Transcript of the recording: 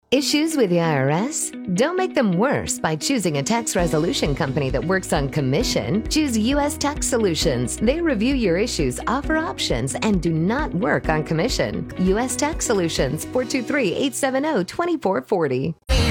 Issues with the IRS? Don't make them worse by choosing a tax resolution company that works on commission. Choose U.S. Tax Solutions. They review your issues, offer options, and do not work on commission. U.S. Tax Solutions, 423-870-2440.